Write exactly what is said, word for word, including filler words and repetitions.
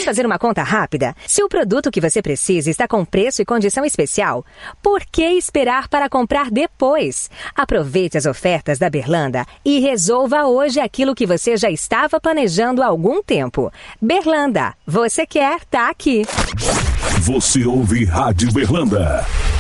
Vamos fazer uma conta rápida? Se o produto que você precisa está com preço e condição especial, por que esperar para comprar depois? Aproveite as ofertas da Berlanda e resolva hoje aquilo que você já estava planejando há algum tempo. Berlanda, você quer, tá aqui. Você ouve Rádio Berlanda.